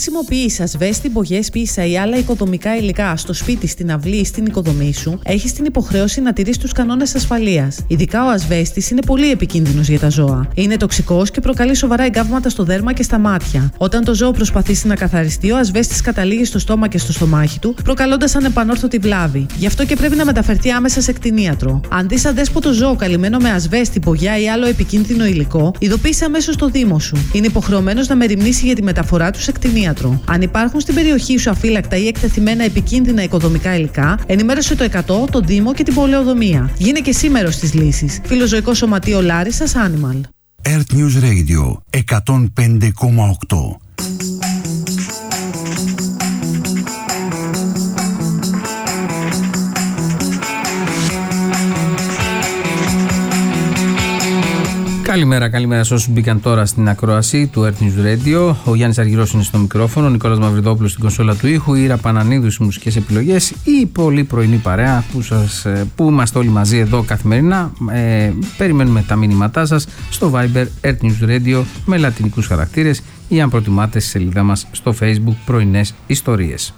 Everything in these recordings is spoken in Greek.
χρησιμοποιείς ασβέστη, μπογιές, πίσα ή άλλα οικοδομικά υλικά στο σπίτι, στην αυλή ή στην οικοδομή σου, έχεις την υποχρέωση να τηρείς τους κανόνες ασφαλείας. Ειδικά ο ασβέστης είναι πολύ επικίνδυνος για τα ζώα. Είναι τοξικός και προκαλεί σοβαρά εγκάβματα στο δέρμα και στα μάτια. Όταν το ζώο προσπαθήσει να καθαριστεί, ο ασβέστης καταλήγει στο στόμα και στο στομάχι του, προκαλώντας ανεπανόρθωτη βλάβη. Γι' αυτό και πρέπει να μεταφερθεί άμεσα σε κτηνίατρο. Αν δεις αδέσποτο ζώο καλυμμένο με ασβέστη, μπογιά ή άλλο επικίνδυνο υλικό, ειδοποίησε αμέσως το Δήμο σου. Είναι υποχρεωμένος να μεριμνήσει για τη μεταφορά του σε κτηνίατρο. Αν υπάρχουν στην περιοχή σου αφύλακτα ή εκτεθειμένα επικίνδυνα οικοδομικά υλικά, ενημέρωσε το 100, το Δήμο και την πολεοδομία. Γίνε και εσύ μέρος της λύσης. Φιλοζωικό Σωματείο Λάρισσας Animal. Earth News Radio 105,8. Καλημέρα σε όσους μπήκαν τώρα στην ακρόαση του Earth News Radio. Ο Γιάννης Αργυρός είναι στο μικρόφωνο, ο Νικόλας Μαυριδόπουλος στην κονσόλα του ήχου, η Ήρα Πανανίδου στις μουσικές επιλογές, η πολύ πρωινή παρέα που είμαστε όλοι μαζί εδώ καθημερινά. Περιμένουμε τα μήνυματά σας στο Viber Earth News Radio με λατινικούς χαρακτήρες ή αν προτιμάτε στη σελίδα μας στο Facebook πρωινές ιστορίες.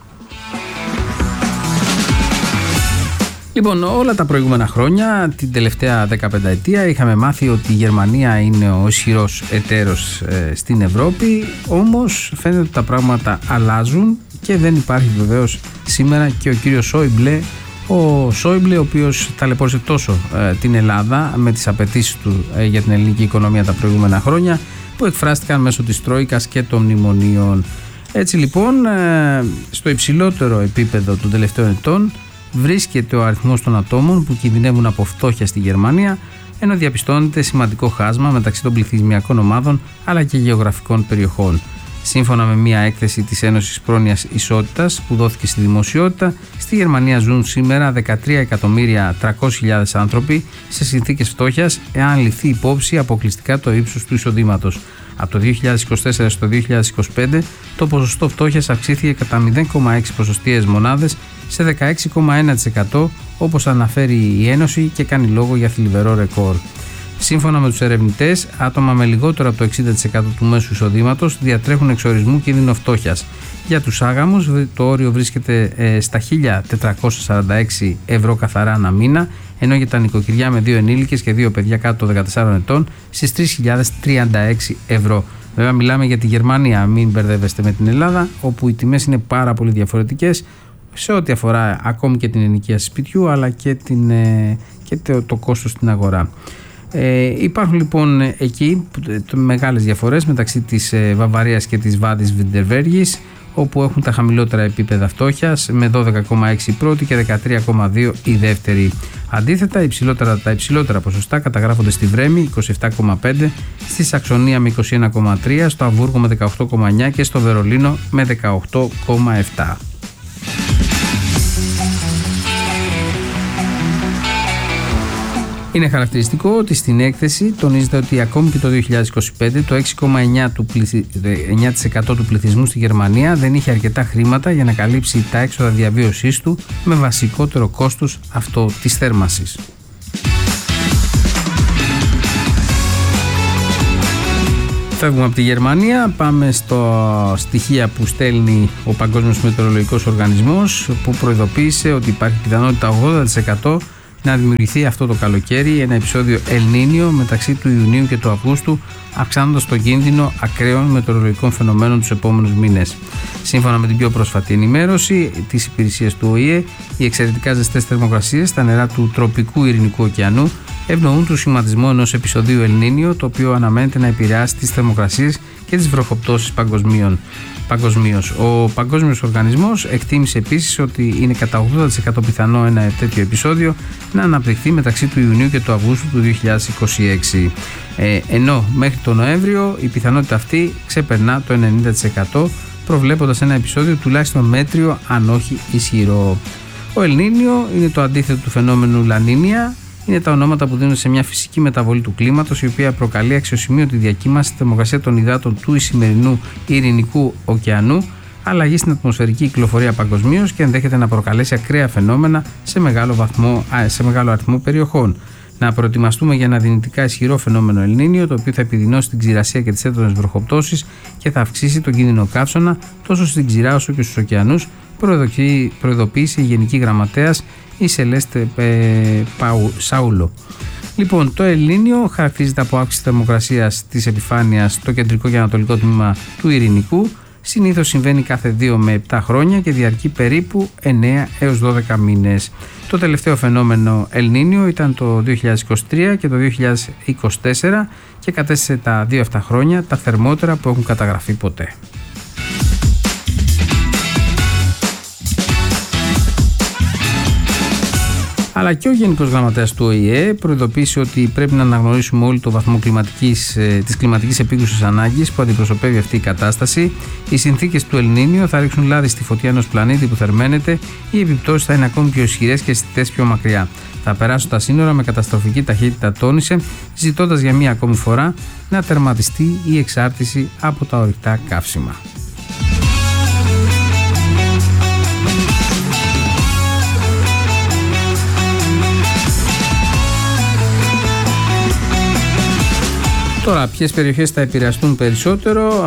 Λοιπόν, όλα τα προηγούμενα χρόνια, την τελευταία 15 ετία, είχαμε μάθει ότι η Γερμανία είναι ο ισχυρός εταίρος στην Ευρώπη, όμως φαίνεται ότι τα πράγματα αλλάζουν και δεν υπάρχει βεβαίως σήμερα και ο κύριος Σόιμπλε, ο οποίος ταλαιπώρησε τόσο την Ελλάδα με τις απαιτήσεις του για την ελληνική οικονομία τα προηγούμενα χρόνια, που εκφράστηκαν μέσω της Τρόικας και των μνημονίων. Έτσι λοιπόν, στο υψηλότερο επίπεδο των τελευταίων ετών βρίσκεται ο αριθμός των ατόμων που κινδυνεύουν από φτώχεια στη Γερμανία, ενώ διαπιστώνεται σημαντικό χάσμα μεταξύ των πληθυσμιακών ομάδων αλλά και γεωγραφικών περιοχών. Σύμφωνα με μια έκθεση της Ένωσης Πρόνοιας Ισότητας που δόθηκε στη δημοσιότητα, στη Γερμανία ζουν σήμερα 13.300.000 άνθρωποι σε συνθήκες φτώχειας, εάν ληφθεί υπόψη αποκλειστικά το ύψος του εισοδήματος. Από το 2024 στο 2025 το ποσοστό φτώχειας αυξήθηκε κατά 0,6 ποσοστιαίες μονάδες σε 16,1%, όπως αναφέρει η Ένωση και κάνει λόγο για θλιβερό ρεκόρ. Σύμφωνα με τους ερευνητές, άτομα με λιγότερο από το 60% του μέσου εισοδήματος διατρέχουν εξορισμού κίνδυνο φτώχειας. Για τους άγαμους το όριο βρίσκεται στα 1.446 ευρώ καθαρά ανά μήνα, ενώ για τα νοικοκυριά με 2 ενήλικες και 2 παιδιά κάτω των 14 ετών στις 3.036 ευρώ. Βέβαια μιλάμε για τη Γερμανία, μην μπερδεύεστε με την Ελλάδα, όπου οι τιμές είναι πάρα πολύ διαφορετικές σε ό,τι αφορά ακόμη και την ενοικίαση σπιτιού, αλλά και το κόστος στην αγορά. Υπάρχουν λοιπόν εκεί μεγάλες διαφορές μεταξύ της Βαβαρίας και της Βάδης Βιντεβέργης, όπου έχουν τα χαμηλότερα επίπεδα φτώχειας με 12,6 η πρώτη και 13,2 η δεύτερη. Αντίθετα, τα υψηλότερα ποσοστά καταγράφονται στη Βρέμη 27,5, στη Σαξονία με 21,3, στο Αμβούργο με 18,9 και στο Βερολίνο με 18,7. Είναι χαρακτηριστικό ότι στην έκθεση τονίζεται ότι ακόμη και το 2025 το 6,9% του πληθυσμού στη Γερμανία δεν είχε αρκετά χρήματα για να καλύψει τα έξοδα διαβίωσής του, με βασικότερο κόστος αυτό της θέρμανσης. Φεύγουμε από τη Γερμανία, πάμε στο στοιχεία που στέλνει ο Παγκόσμιος Μετεωρολογικός Οργανισμός, που προειδοποίησε ότι υπάρχει πιθανότητα 80% να δημιουργηθεί αυτό το καλοκαίρι ένα επεισόδιο Ελνίνιο μεταξύ του Ιουνίου και του Αυγούστου, αυξάνοντας τον κίνδυνο ακραίων μετεωρολογικών φαινομένων τους επόμενους μήνες. Σύμφωνα με την πιο πρόσφατη ενημέρωση της υπηρεσίας του ΟΗΕ, οι εξαιρετικά ζεστές θερμοκρασίες στα νερά του τροπικού Ειρηνικού ωκεανού ευνοούν το σχηματισμό ενός επεισοδίου Ελνίνιο, το οποίο αναμένεται να επηρεάσει τις θερμοκρασίες και τις βροχοπτώσεις παγκοσμίως. Ο Παγκόσμιος Οργανισμός εκτίμησε επίσης ότι είναι κατά 80% πιθανό ένα τέτοιο επεισόδιο να αναπτυχθεί μεταξύ του Ιουνίου και του Αυγούστου του 2026. Ενώ μέχρι τον Νοέμβριο η πιθανότητα αυτή ξεπερνά το 90%, προβλέποντας ένα επεισόδιο τουλάχιστον μέτριο αν όχι ισχυρό. Ο Ελνίνιο είναι το αντίθετο του φαινόμενου Λανίνια. Είναι τα ονόματα που δίνουν σε μια φυσική μεταβολή του κλίματος, η οποία προκαλεί αξιοσημείωτη διακύμανση στη θερμοκρασία των υδάτων του ισημερινού Ειρηνικού ωκεανού, αλλαγή στην ατμοσφαιρική κυκλοφορία παγκοσμίως και ενδέχεται να προκαλέσει ακραία φαινόμενα σε μεγάλο αριθμό περιοχών. Να προετοιμαστούμε για ένα δυνητικά ισχυρό φαινόμενο Ελνίνιο, το οποίο θα επιδεινώσει την ξηρασία και τις έντονες βροχοπτώσεις και θα αυξήσει τον κίνδυνο καύσωνα τόσο στην ξηρά όσο και στους ωκεανούς, προειδοποίησε η Γενική Γραμματέας η Σελέστε Σάουλο. Λοιπόν, το Ελνίνιο χαρακτηρίζεται από αύξηση θερμοκρασίας της επιφάνειας στο κεντρικό και ανατολικό τμήμα του Ειρηνικού. Συνήθως συμβαίνει κάθε 2 με 7 χρόνια και διαρκεί περίπου 9 έως 12 μήνες. Το τελευταίο φαινόμενο Ελνίνιο ήταν το 2023 και το 2024 και κατέστησε τα 2 αυτά χρόνια τα θερμότερα που έχουν καταγραφεί ποτέ. Αλλά και ο Γενικός Γραμματέας του ΟΗΕ προειδοποίησε ότι πρέπει να αναγνωρίσουμε όλοι το βαθμό της κλιματικής επίκουσης ανάγκης που αντιπροσωπεύει αυτή η κατάσταση. Οι συνθήκες του Ελνίνιο θα ρίξουν λάδι στη φωτιά ενός πλανήτη που θερμαίνεται, οι επιπτώσεις θα είναι ακόμη πιο ισχυρές και αισθητές πιο μακριά. Θα περάσουν τα σύνορα με καταστροφική ταχύτητα, τόνισε, ζητώντας για μία ακόμη φορά να τερματιστεί η εξάρτηση από τα ορυκτά καύσιμα. Τώρα, ποιες περιοχές θα επηρεαστούν περισσότερο?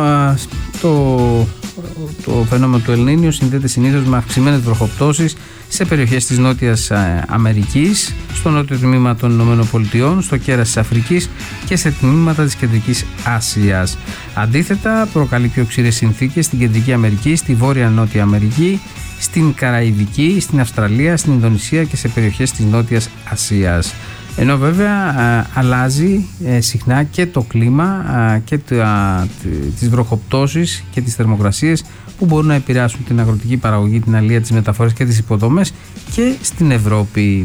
Το φαινόμενο του Ελνίνιο συνδέεται συνήθως με αυξημένες βροχοπτώσεις σε περιοχές της Νότιας Αμερικής, στο νότιο τμήμα των Ηνωμένων Πολιτειών, στο κέρας της Αφρικής και σε τμήματα της Κεντρικής Ασίας. Αντίθετα, προκαλεί πιο ξηρές συνθήκες στην Κεντρική Αμερική, στη Βόρεια Νότια Αμερική, στην Καραϊβική, στην Αυστραλία, στην Ινδονησία και σε περιοχές της Νότιας Ασίας. Ενώ βέβαια αλλάζει συχνά και το κλίμα και τις βροχοπτώσεις και τις θερμοκρασίες που μπορούν να επηρεάσουν την αγροτική παραγωγή, την αλεία, τις μεταφορές και τις υποδομές και στην Ευρώπη.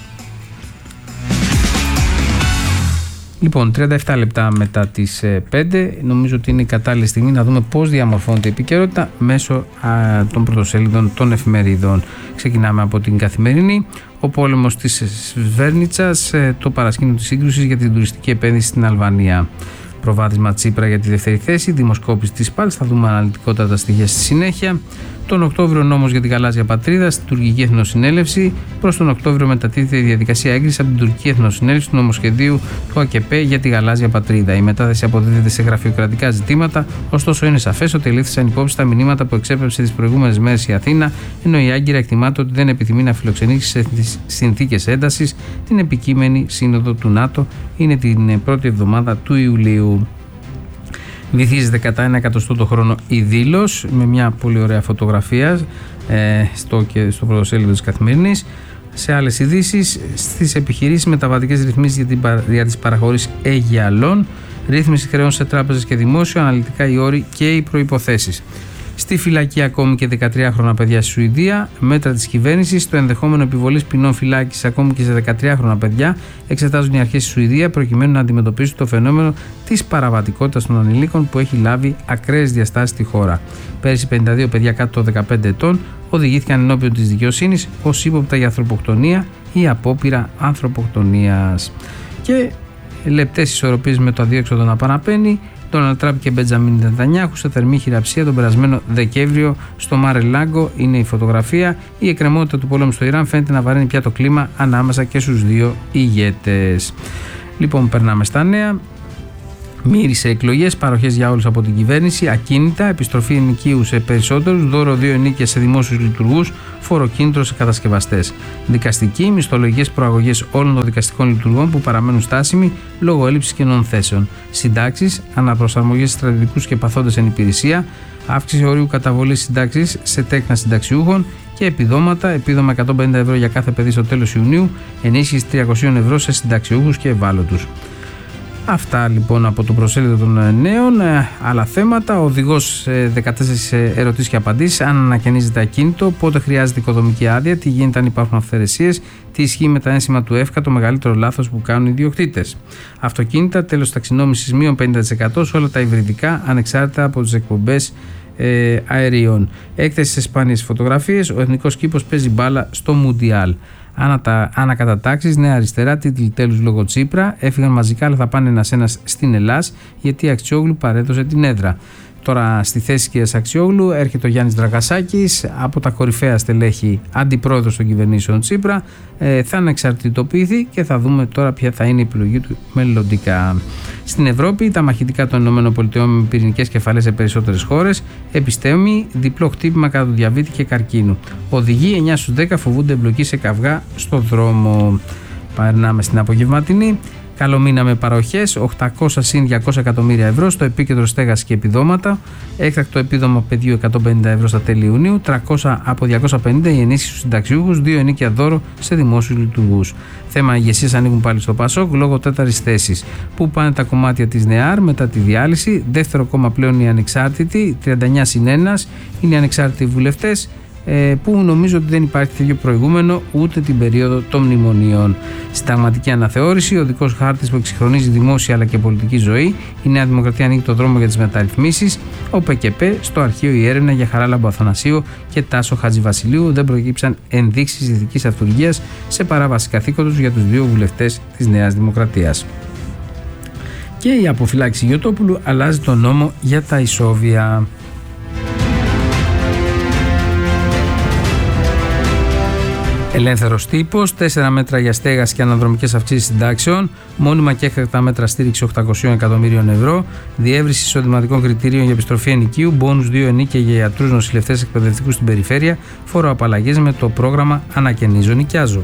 Λοιπόν, 37 λεπτά μετά τις 5, νομίζω ότι είναι η κατάλληλη στιγμή να δούμε πώς διαμορφώνεται η επικαιρότητα μέσω των πρωτοσέλιδων των εφημερίδων. Ξεκινάμε από την Καθημερινή. Ο πόλεμος της Σβέρνιτσας, το παρασκήνιο της σύγκρουσης για την τουριστική επένδυση στην Αλβανία. Προβάδισμα Τσίπρα για τη δεύτερη θέση, δημοσκόπηση της ΠΑΛΣ, θα δούμε αναλυτικότερα τα στοιχεία στη συνέχεια. Τον Οκτώβριο νόμος για την γαλάζια πατρίδα στην Τουρκική Εθνοσυνέλευση. Προς τον Οκτώβριο μετατίθεται η διαδικασία έγκρισης από την Τουρκική Εθνοσυνέλευση του νομοσχεδίου του ΑΚΕΠ για τη γαλάζια πατρίδα. Η μετάθεση αποδίδεται σε γραφειοκρατικά ζητήματα, ωστόσο είναι σαφές ότι ελήφθησαν υπόψη τα μηνύματα που εξέπεψε τις προηγούμενες μέρες η Αθήνα, ενώ η Άγκυρα εκτιμάται ότι δεν επιθυμεί να φιλοξενήσει σε συνθήκες έντασης την επικείμενη σύνοδο του ΝΑΤΟ. Είναι την πρώτη εβδομάδα του Ιουλίου. Βυθίζεται κατά 1 εκατοστό το χρόνο η Δήλος, με μια πολύ ωραία φωτογραφία στο πρωτοσέλιδο της Καθημερινής. Σε άλλες ειδήσεις, στις επιχειρήσεις μεταβατικές ρυθμίσεις για τις παραχωρήσεις Αιγιαλών, ρύθμιση χρεών σε τράπεζες και δημόσιο, αναλυτικά οι όροι και οι προϋποθέσεις. Στη φυλακή ακόμη και 13χρονα παιδιά στη Σουηδία. Μέτρα της κυβέρνησης, το ενδεχόμενο επιβολής ποινών φυλάκισης ακόμη και σε 13χρονα παιδιά εξετάζουν οι αρχές στη Σουηδία προκειμένου να αντιμετωπίσουν το φαινόμενο της παραβατικότητας των ανηλίκων που έχει λάβει ακραίες διαστάσεις στη χώρα. Πέρυσι 52 παιδιά κάτω των 15 ετών οδηγήθηκαν ενώπιον της δικαιοσύνης ως ύποπτα για ανθρωποκτονία ή απόπειρα ανθρωποκτονίας. Και λεπτές ισορροπίες με το αδιέξοδο να παραπαίνει. Ντόναλντ Τραμπ και Μπεντζαμίν Νετανιάχου σε θερμή χειραψία τον περασμένο Δεκέμβριο στο Μάρε Λάγκο. Είναι η φωτογραφία. Η εκκρεμότητα του πολέμου στο Ιράν φαίνεται να βαραίνει πια το κλίμα ανάμεσα και στους δύο ηγέτες. Λοιπόν, περνάμε στα νέα. Μύρισε εκλογές, παροχές για όλους από την κυβέρνηση, ακίνητα, επιστροφή ενοικίου σε περισσότερους, δώρο 2 ενίκια σε δημόσιους λειτουργούς, φοροκίνητρο σε κατασκευαστές. Δικαστική, μισθολογικές προαγωγές όλων των δικαστικών λειτουργών που παραμένουν στάσιμοι λόγω έλλειψης κενών θέσεων. Συντάξεις, αναπροσαρμογές στρατιωτικούς και παθόντες εν υπηρεσία, αύξηση ορίου καταβολής συντάξης σε τέκνα συνταξιούχων και επιδόματα, επίδομα 150 ευρώ για κάθε παιδί στο τέλος Ιουνίου, ενίσχυση 300 ευρώ σε συνταξιούχους και ευάλωτους. Αυτά λοιπόν από το προσέλιδο των νέων. Άλλα θέματα. Ο οδηγός 14 ερωτήσεις και απαντήσεις. Αν ανακαινίζεται ακίνητο, πότε χρειάζεται οικοδομική άδεια, τι γίνεται αν υπάρχουν αυθαιρεσίες, τι ισχύει με τα ένσημα του ΕΦΚΑ, το μεγαλύτερο λάθος που κάνουν οι ιδιοκτήτες. Αυτοκίνητα, τέλος ταξινόμησης μείον 50% σε όλα τα υβριδικά, ανεξάρτητα από τις εκπομπές αερίων. Έκθεση σε σπάνιες φωτογραφίες. Ο εθνικός κήπος παίζει μπάλα στο Μουντιάλ. Ανακατατάξεις, Νέα Αριστερά, τίτλοι τέλους λόγω Τσίπρα. Έφυγαν μαζικά, αλλά θα πάνε ένας-ένας στην Ελλάς, γιατί η Αξιόγλου παρέδωσε την έδρα. Τώρα στη θέση της κ. Αξιόγλου έρχεται ο Γιάννης Δραγασάκης, από τα κορυφαία στελέχη αντιπρόεδρος των κυβερνήσεων Τσίπρα, θα ανεξαρτητοποιηθεί και θα δούμε τώρα ποια θα είναι η επιλογή του μελλοντικά. Στην Ευρώπη, τα μαχητικά των ΗΠΑ με πυρηνικές κεφαλές σε περισσότερες χώρες επιστέμει διπλό χτύπημα κατά του διαβήτη και καρκίνου. Οδηγοί 9 στους 10 φοβούνται εμπλοκή σε καυγά στο δρόμο. Περνάμε στην απογευματινή. Καλό μήνα με παροχές, 800 συν 200 εκατομμύρια ευρώ στο επίκεντρο στέγαση και επιδόματα. Έκτακτο επίδομα παιδιού 150 ευρώ στα τέλη Ιουνίου, 300 από 250 η ενίσχυση στους συνταξιούχους, 2 ενίκια δώρο σε δημόσιους λειτουργούς. Θέμα ηγεσίας ανοίγουν πάλι στο ΠΑΣΟΚ λόγω τέταρτης θέσης. Πού πάνε τα κομμάτια της ΝΕΑΡ μετά τη διάλυση, δεύτερο κόμμα πλέον οι ανεξάρτητοι, 39 συν 1 είναι οι ανεξάρτητοι βουλευτές. Που νομίζω ότι δεν υπάρχει τέτοιο προηγούμενο ούτε την περίοδο των μνημονίων. Συνταγματική αναθεώρηση, ο δικός χάρτης που εξυγχρονίζει δημόσια αλλά και πολιτική ζωή. Η Νέα Δημοκρατία ανοίγει το δρόμο για τις μεταρρυθμίσεις. Ο ΠΚΠ, στο αρχείο η έρευνα για Χαράλαμπο Αθανασίου και Τάσο Χατζηβασιλείου. Δεν προκύψαν ενδείξεις ηθικής αυτουργίας σε παράβαση καθήκοντος για τους δύο βουλευτές της Νέας Δημοκρατίας. Και η αποφυλάξη Γιωτόπουλου αλλάζει τον νόμο για τα ισόβια. Ελεύθερος τύπος, 4 μέτρα για στέγαση και αναδρομικές αυξήσεις συντάξεων, μόνιμα και έκτακτα μέτρα στήριξη 800 εκατομμύριων ευρώ, διεύρυνση εισοδηματικών κριτήριων για επιστροφή ενοικίου, μπόνους 2 ενίκια για ιατρούς, νοσηλευτές, εκπαιδευτικούς στην περιφέρεια, φοροαπαλλαγές με το πρόγραμμα Ανακαινίζω Νοικιάζω.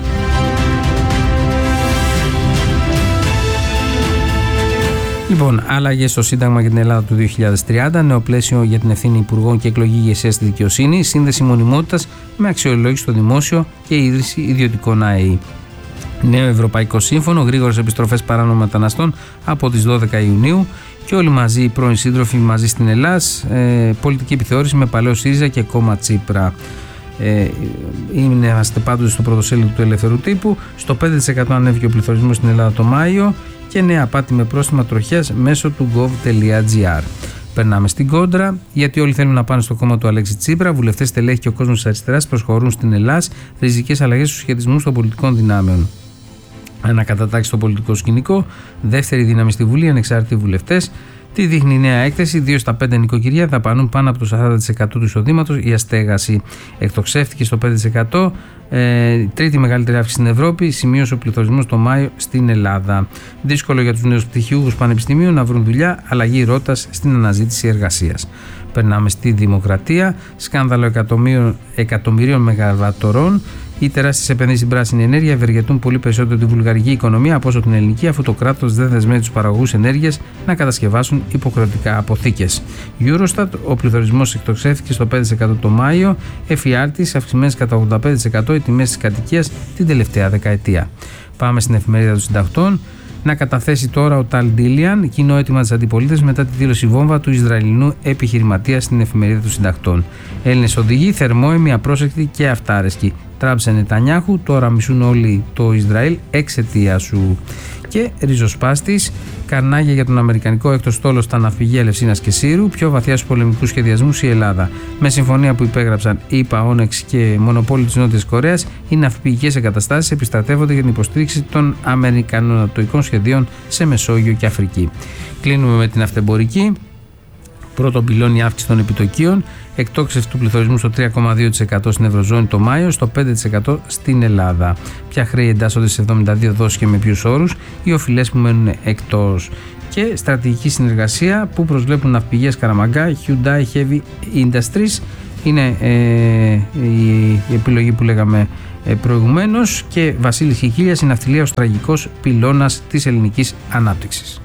Λοιπόν, άλλαγες στο Σύνταγμα για την Ελλάδα του 2030, νέο πλαίσιο για την ευθύνη υπουργών και εκλογή ηγεσία στη δικαιοσύνη, σύνδεση μονιμότητας με αξιολόγηση στο δημόσιο και ίδρυση ιδιωτικών ΑΕΗ. Νέο Ευρωπαϊκό Σύμφωνο, γρήγορες επιστροφές παράνομων μεταναστών από τις 12 Ιουνίου και όλοι μαζί οι πρώην σύντροφοι μαζί στην Ελλάς, πολιτική επιθεώρηση με παλαιό ΣΥΡΙΖΑ και κόμμα Τσίπρα. Είμαστε πάντοτε στο πρωτοσέλιδο του Ελεύθερου Τύπου. Στο 5% ανέβηκε ο πληθωρισμός στην Ελλάδα το Μάιο και νέα απάτη με πρόστιμα τροχιάς μέσω του gov.gr. Περνάμε στην κόντρα, γιατί όλοι θέλουν να πάνε στο κόμμα του Αλέξη Τσίπρα. Βουλευτές, στελέχη και ο κόσμος της αριστεράς προσχωρούν στην Ελλάδα ριζικές αλλαγές στους σχετισμούς των πολιτικών δυνάμεων. Ανακατατάξει στο πολιτικό σκηνικό, δεύτερη δύναμη στη Βουλή, ανεξάρτητοι βουλευτές. Τι δείχνει η νέα έκθεση, 2 στα 5 νοικοκυριά δαπανούν πάνω από το 40% του εισοδήματος για στέγαση. Εκτοξεύτηκε στο 5%, τρίτη μεγαλύτερη αύξηση στην Ευρώπη, σημείωσε ο πληθωρισμός το Μάιο στην Ελλάδα. Δύσκολο για τους νέους πτυχιούχους πανεπιστημίων να βρουν δουλειά, αλλαγή ρότας στην αναζήτηση εργασίας. Περνάμε στη Δημοκρατία, σκάνδαλο εκατομμυρίων μεγαβατορών. Οι τεράστιες επενδύσεις στην πράσινη ενέργεια ευεργετούν πολύ περισσότερο τη βουλγαρική οικονομία από όσο την ελληνική, αφού το κράτος δεν δεσμεύει τους παραγωγούς ενέργειας να κατασκευάσουν υποχρεωτικά αποθήκες. Eurostat, ο πληθωρισμός εκτοξεύθηκε στο 5% το Μάιο, εφιάλτης αυξημένες κατά 85% οι τιμές της κατοικίας την τελευταία δεκαετία. Πάμε στην εφημερίδα των συντακτών. Να καταθέσει τώρα ο Ταλ Ντίλιαν κοινό αίτημα της αντιπολίτευσης μετά τη δήλωση βόμβα του Ισραηλινού επιχειρηματία στην εφημερίδα των συντακτών. Έλληνες οδηγοί, θερμόαιμοι, απρόσεκτοι και αυτάρεσκοι. Τράμπ Νετανιάχου, τώρα μισούν όλοι το Ισραήλ εξαιτία σου. Και ριζοσπάστης, καρνάγια για τον αμερικανικό έκτο στόλο στα ναυπηγεία Ελευσίνας και Σύρου, πιο βαθιά στους πολεμικούς σχεδιασμούς η Ελλάδα. Με συμφωνία που υπέγραψαν ΗΠΑ, Όνεξ και μονοπόλιο της Νότιας Κορέας, οι ναυπηγικές εγκαταστάσεις επιστρατεύονται για την υποστήριξη των αμερικανωτοικών σχεδίων σε Μεσόγειο και Αφρική. Κλείνουμε με την αυτεμπορική. Πρώτο πυλώνει η αύξηση των επιτοκίων, εκτόξευση του πληθωρισμού στο 3,2% στην Ευρωζώνη το Μάιο, στο 5% στην Ελλάδα. Ποια χρέη εντάσσονται σε 72 δόσεις και με ποιους όρους, οι οφειλές που μένουν εκτός. Και στρατηγική συνεργασία που προσβλέπουν ναυπηγείας Καραμαγκά, Hyundai Heavy Industries. Είναι η επιλογή που λέγαμε προηγουμένως. Και Βασίλης Χικίλιας, η ναυτιλία ως τραγικός πυλώνας της ελληνικής ανάπτυξης.